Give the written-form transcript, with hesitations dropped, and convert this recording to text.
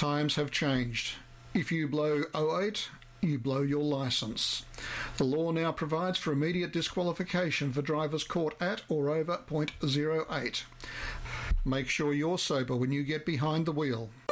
Times have changed. If you blow 08, you blow your licence. The law now provides for immediate disqualification for drivers caught at or over .08. Make sure you're sober when you get behind the wheel.